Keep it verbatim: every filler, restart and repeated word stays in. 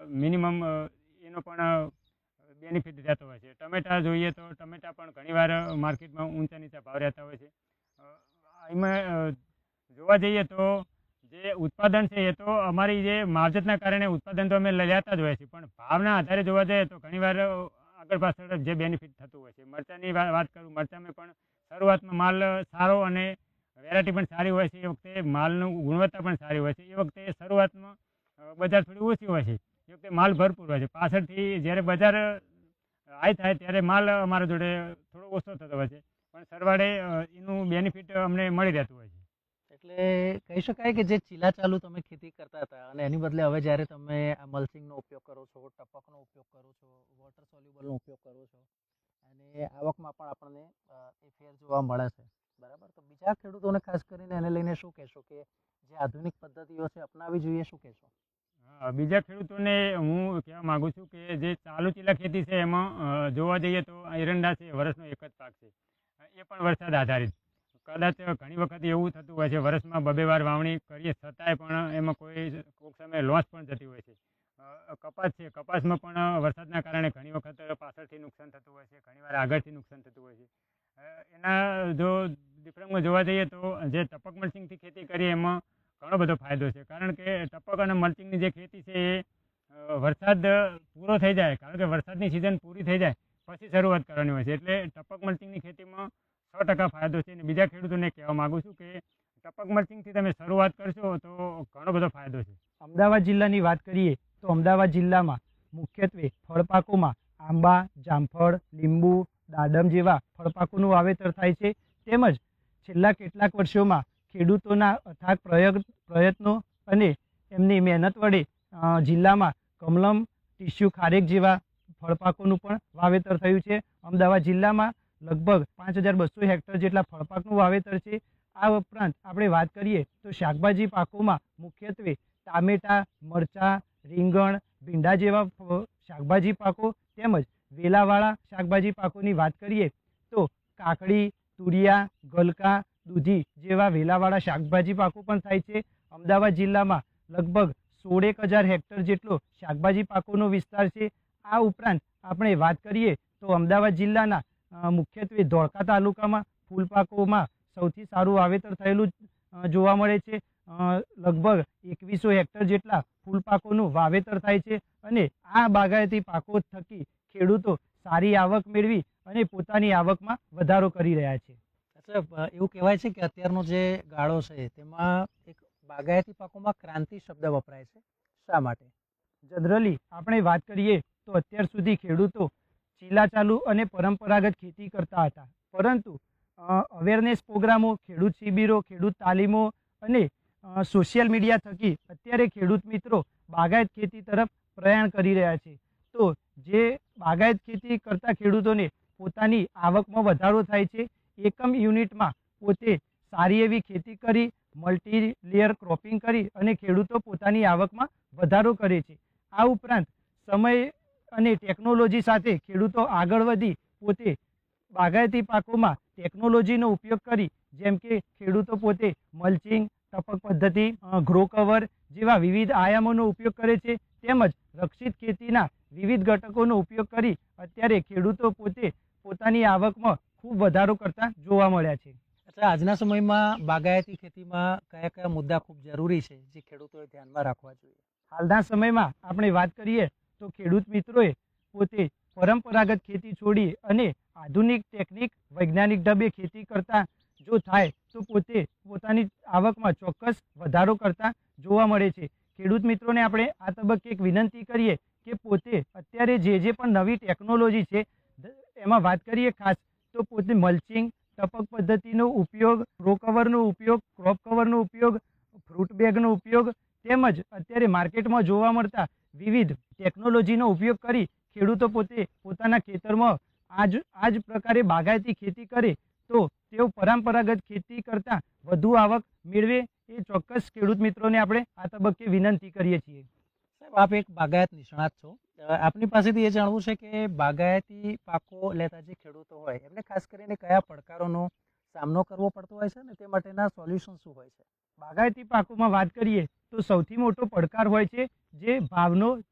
Minimum એનો પણ benefit રહેતો હોય છે. ટમેટા જોઈએ તો ટમેટા પણ ઘણીવાર માર્કેટમાં ઊંચા નીચા ભાવ રહેતા હોય છે. એમાં જોવા જઈએ તો જે ઉત્પાદન છે એ તો અમારી જે માવજતના કારણે ઉત્પાદન તો અમે લેતા જ હોય છે, પણ ભાવના આધારે જોવા જઈએ તો ઘણીવાર આગળ પાછળ જે બેનિફિટ થતું હોય છે. મરચાંની વાત કરું, મરચાંમાં પણ શરૂઆતમાં માલ સારો અને વેરાયટી પણ સારી હોય છે. એ વખતે માલનું ગુણવત્તા પણ સારી હોય છે. એ વખતે શરૂઆતમાં બજાર થોડી ઓછી હોય છે, એ વખતે માલ ભરપૂર હોય છે. પાછળથી જ્યારે બજાર હાઈ થાય ત્યારે માલ અમારા જોડે થોડો ઓછો થતો હોય છે, પણ સરવાળે એનું બેનિફિટ અમને મળી રહેતું હોય છે. એટલે કહી શકાય કે જે ચીલા ચાલુ તમે ખેતી કરતા હતા અને એની બદલે હવે જ્યારે તમે આ મલ્ચિંગનો ઉપયોગ કરો છો, ટપકનો ઉપયોગ કરો છો, વોટર સોલ્યુબલનો ઉપયોગ કરો છો અને આવકમાં પણ આપણને એ ફેર જોવા મળે છે, બરાબર? તો બીજા ખેડૂતોને ખાસ કરીને એને લઈને શું કહેશો કે જે આધુનિક પદ્ધતિઓ છે અપનાવી જોઈએ, શું કહેશો? બીજા ખેડૂતોને હું કહેવા માગું છું કે જે ચાલુ ચીલા ખેતી છે એમાં જોવા જઈએ તો એરંડા છે વર્ષનો એક જ પાક છે, એ પણ વરસાદ આધારિત. કદાચ ઘણી વખત એવું થતું હોય છે વર્ષમાં બબે વાર વાવણી કરીએ છતાંય પણ એમાં કોઈ કોઈક સમયે લોસ પણ જતી હોય છે. કપાસ છે, કપાસમાં પણ વરસાદના કારણે ઘણી વખત પાછળથી નુકસાન થતું હોય છે, ઘણીવાર આગળથી નુકસાન થતું હોય છે. એના જો ડિફરન્સમાં જોવા જઈએ તો જે ટપક મલ્ચિંગથી ખેતી કરીએ એમાં ઘણો બધો ફાયદો છે, કારણ કે ટપક અને મલ્ચિંગની જે ખેતી છે એ વરસાદ પૂરો થઈ જાય, કારણ કે વરસાદની સિઝન પૂરી થઈ જાય પછી શરૂઆત કરવાની હોય છે. એટલે ટપક મલ્ચિંગની ખેતીમાં સો ટકા ફાયદો છે. અને બીજા ખેડૂતોને કહેવા માગું છું કે ટપક મલ્ચિંગથી તમે શરૂઆત કરશો તો ઘણો બધો ફાયદો છે. અમદાવાદ જિલ્લાની વાત કરીએ તો અમદાવાદ જિલ્લામાં મુખ્યત્વે ફળપાકોમાં આંબા, જામફળ, લીંબુ, દાડમ જેવા ફળપાકોનું વાવેતર થાય છે. તેમજ છેલ્લા કેટલાક વર્ષોમાં ખેડૂતોના અથાગ પ્રયોગ પ્રયત્નો અને એમની મહેનત વડે જિલ્લામાં કમલમ, ટીસ્યુ ખારેક જેવા ફળપાકોનું પણ વાવેતર થયું છે. અમદાવાદ જિલ્લામાં લગભગ પાંચ હજાર બસો હેક્ટર જેટલા ફળપાકનું વાવેતર છે. આ ઉપરાંત આપણે વાત કરીએ તો શાકભાજી પાકોમાં મુખ્યત્વે ટામેટા, મરચાં, રીંગણ, ભીંડા જેવા શાકભાજી પાકો તેમજ વેલાવાળા શાકભાજી પાકોની વાત કરીએ તો કાકડી, તુરિયા, ગલકા, દૂધી જેવા વેલાવાળા શાકભાજી પાકો પણ થાય છે. અમદાવાદ જિલ્લામાં લગભગ સોળેક હજાર હેક્ટર જેટલો શાકભાજી પાકોનો વિસ્તાર છે. આ ઉપરાંત આપણે વાત કરીએ તો અમદાવાદ જિલ્લાના મુખ્યત્વે ધોળકા તાલુકામાં ફૂલપાકોમાં સૌથી સારું વાવેતર થયેલું જોવા મળે છે. લગભગ એકવીસો હેક્ટર જેટલા ફૂલપાકોનું વાવેતર થાય છે અને આ બાગાયતી પાકો થકી ખેડૂતો સારી આવક મેળવી અને પોતાની આવકમાં વધારો કરી રહ્યા છે. અચ્છા, એવું કહેવાય છે કે અત્યારનો જે ગાળો છે તેમાં એક બાગાયતી પાકોમાં ક્રાંતિ શબ્દ વપરાય છે, શા માટે? જનરલી આપણે વાત કરીએ તો અત્યાર સુધી ખેડૂતો ચીલા ચાલુ અને પરંપરાગત ખેતી કરતા હતા, પરંતુ અવેરનેસ પ્રોગ્રામો, ખેડૂત શિબિરો, ખેડૂત તાલીમો અને સોશિયલ મીડિયા થકી અત્યારે ખેડૂત મિત્રો બાગાયત ખેતી તરફ પ્રયાણ કરી રહ્યા છે. તો જે બાગાયત ખેતી કરતા ખેડૂતોને પોતાની આવકમાં વધારો થાય છે. એકમ યુનિટમાં પોતે સારી એવી ખેતી કરી મલ્ટી લેયર ક્રોપિંગ કરી અને ખેડૂતો પોતાની આવકમાં વધારો કરે છે. આ ઉપરાંત સમય અને ટેકનોલોજી સાથે ખેડૂતો આગળ વધી પોતે બાગાયતી પાકોમાં ટેકનોલોજીનો ઉપયોગ કરી, જેમ કે ખેડૂતો પોતે મલ્ચિંગ, ટપક પદ્ધતિ, ગ્રો કવર જેવા વિવિધ આયામોનો ઉપયોગ કરે છે. તેમજ રક્ષિત ખેતીના વિવિધ ઘટકોનો ઉપયોગ કરી અત્યારે ખેડૂતો પોતે પોતાની આવકમાં ખૂબ વધારો કરતા જોવા મળ્યા છે. અચ્છા, આજના સમયમાં બાગાયતી ખેતીમાં કયા કયા મુદ્દા ખૂબ જરૂરી છે જે ખેડૂતોએ ધ્યાનમાં રાખવા જોઈએ? હાલના સમયમાં આપણે વાત કરીએ તો ખેડૂત મિત્રોએ પોતે પરંપરાગત ખેતી છોડી અને આધુનિક ટેકનિક વૈજ્ઞાનિક ઢબે ખેતી કરતા જો થાય તો પોતે પોતાની આવકમાં ચોક્કસ વધારો કરતા જોવા મળે છે. ખેડૂત મિત્રોને આપણે આ તબક્કે એક વિનંતી કરીએ કે પોતે અત્યારે જે જે પણ નવી ટેકનોલોજી છે એમાં વાત કરીએ ખાસ તો પોતે મલ્ચિંગ, ટપક પદ્ધતિનો ઉપયોગ, રો કવરનો ઉપયોગ, ક્રોપ કવરનો ઉપયોગ, ફ્રૂટ બેગનો ઉપયોગ તેમજ અત્યારે માર્કેટમાં જોવા મળતા વિવિધ ટેકનોલોજીનો ઉપયોગ કરી ખેડૂતો પોતે પોતાના ખેતરમાં આજ આ જ પ્રકારે બાગાયતી ખેતી કરે તો તેઓ પરંપરાગત ખેતી કરતાં વધુ આવક મેળવે એ ચોક્કસ ખેડૂત મિત્રોને આપણે આ તબક્કે વિનંતી કરીએ છીએ. સાહેબ, આપ એક બાગાયત નિષ્ણાત છો, આપની પાસેથી એ જાણવું છે કે બાગાયતી પાકો લેતા જે ખેડૂતો હોય એમને ખાસ કરીને કયા પડકારોનો સામનો કરવો પડતો હોય છે ને તે માટેના સોલ્યુશન શું હોય છે? બાગાયતી પાકોમાં વાત કરીએ તો સૌથી મોટો પડકાર હોય છે જે ભાવનો